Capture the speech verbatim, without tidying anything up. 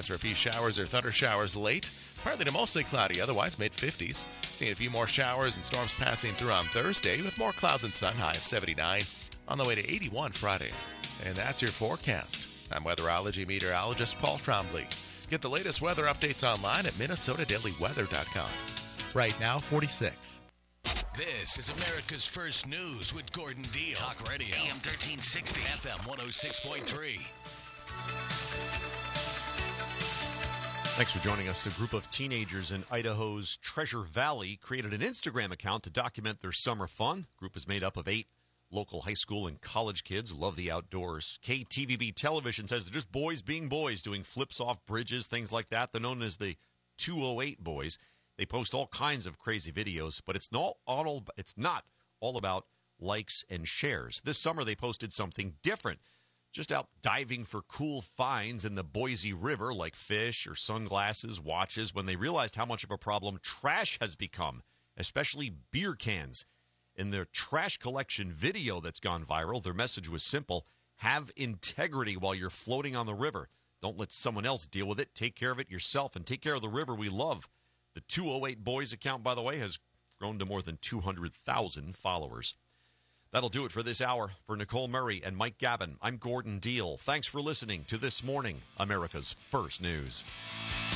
chance for a few showers or thunder showers late. Partly to mostly cloudy, otherwise mid-fifties. Seeing a few more showers and storms passing through on Thursday with more clouds and sun, high of seventy-nine. On the way to eighty-one Friday. And that's your forecast. I'm weatherology meteorologist Paul Trombley. Get the latest weather updates online at minnesota daily weather dot com. Right now, forty-six. This is America's First News with Gordon Deal. Talk Radio. A M thirteen sixty. F M one oh six point three. Thanks for joining us. A group of teenagers in Idaho's Treasure Valley created an Instagram account to document their summer fun. The group is made up of eight local high school and college kids who love the outdoors. K T V B Television says they're just boys being boys, doing flips off bridges, things like that. They're known as the two oh eight Boys. They post all kinds of crazy videos, but it's not all, it's not all about likes and shares. This summer they posted something different. Just out diving for cool finds in the Boise River like fish or sunglasses, watches, when they realized how much of a problem trash has become, especially beer cans. In their trash collection video that's gone viral, their message was simple: have integrity while you're floating on the river. Don't let someone else deal with it. Take care of it yourself and take care of the river we love. The two oh eight Boys account, by the way, has grown to more than two hundred thousand followers. That'll do it for this hour. For Nicole Murray and Mike Gavin, I'm Gordon Deal. Thanks for listening to This Morning, America's First News.